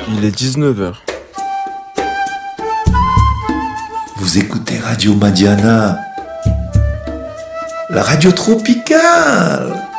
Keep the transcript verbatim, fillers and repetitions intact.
Il est dix-neuf heures. Vous écoutez Radio Madiana, la radio tropicale.